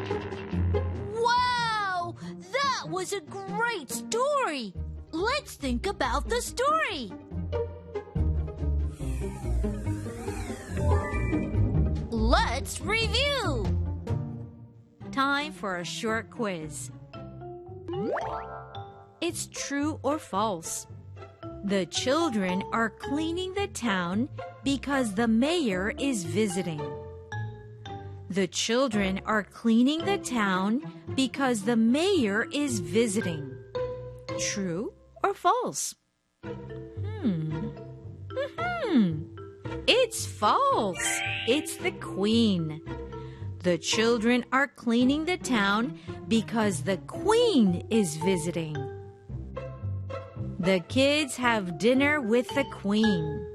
Wow! That was a great story! Let's think about the story. Let's review. Time for a short quiz. It's true or false? The children are cleaning the town because the mayor is visiting. The children are cleaning the town because the mayor is visiting. True or false? It's false. It's the queen. The children are cleaning the town because the queen is visiting. The kids have dinner with the queen.